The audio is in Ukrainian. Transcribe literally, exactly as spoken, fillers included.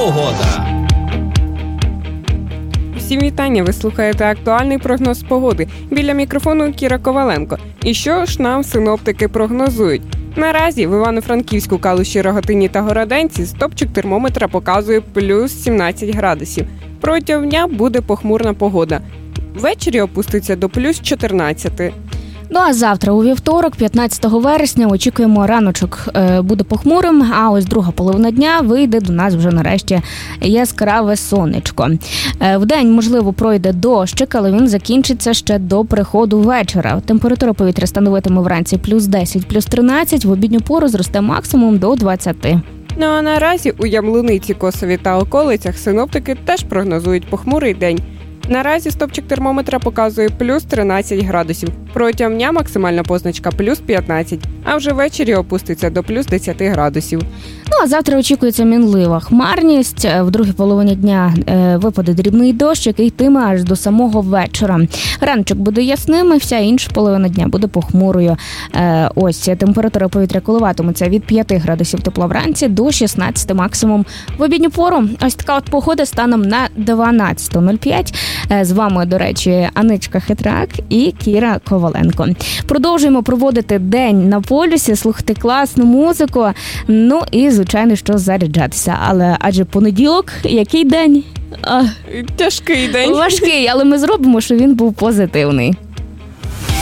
Погода. Всім вітання, ви слухаєте актуальний прогноз погоди. Біля мікрофону Кіра Коваленко. І що ж нам синоптики прогнозують? Наразі в Івано-Франківську, Калуші, Рогатині та Городенці стопчик термометра показує плюс сімнадцять градусів. Протягом дня буде похмурна погода. Ввечері опуститься до плюс чотирнадцять. Ну а завтра, у вівторок, п'ятнадцятого вересня, очікуємо раночок е, буде похмурим, а ось друга половина дня вийде до нас вже нарешті яскраве сонечко. Е, вдень, можливо, пройде дощик, але він закінчиться ще до приходу вечора. Температура повітря становитиме вранці плюс десять, плюс тринадцять, в обідню пору зросте максимум до двадцять. Ну а наразі у Ямлуниці, Косові та околицях синоптики теж прогнозують похмурий день. Наразі стопчик термометра показує плюс тринадцять градусів. Протягом дня максимальна позначка плюс п'ятнадцять, а вже ввечері опуститься до плюс десять градусів. Ну а завтра очікується мінлива хмарність. В другій половині дня е, випаде дрібний дощ, який йтиме аж до самого вечора. Раночок буде ясним, і вся інша половина дня буде похмурою. Е, ось температура повітря коливатиметься від п'яти градусів тепла вранці до шістнадцяти максимум в обідню пору. Ось така от погода станом на дванадцяте нуль п'ять. З вами, до речі, Аничка Хитрак і Кіра Коваленко. Продовжуємо проводити день на полюсі, слухати класну музику, ну і, звичайно, що заряджатися. Але адже понеділок, який день? Тяжкий день. Важкий, але ми зробимо, щоб він був позитивний.